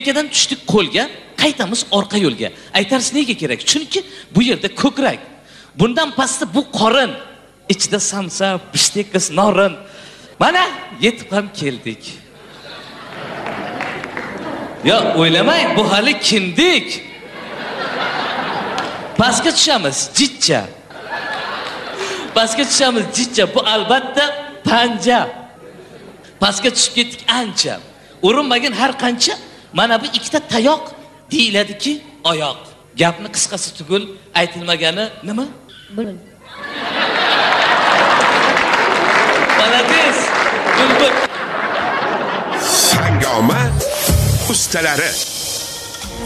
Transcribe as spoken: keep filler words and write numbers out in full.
Yelkadan tushdik qo'lga, qaytamiz orqa yo'lga. Aytarsiz nega kerak? Chunki bu yerda ko'krak. Bundan pastda bu qorin. Ichida samsa, bishtekis, norin. Mana yetib ham keldik. Ya o'ylamang, bu hali kindik. Pastga tushamiz, jitcha. Pastga tushamiz, jitcha. Bu albatta panja. Pastga tushib ketdik ancha. Urinmagan har qancha mana bu ikkita tayoq deyiladiki oyoq. Gapni qisqasi tugul aytilmagani nima? Bulbul. Malades. Bulbul. Sangoma ustalari